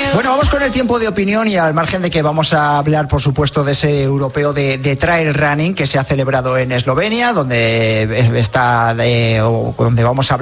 Bueno, vamos con el tiempo de opinión y al margen de que vamos a hablar, por supuesto, de ese europeo de trail running que se ha celebrado en Eslovenia, donde vamos a hablar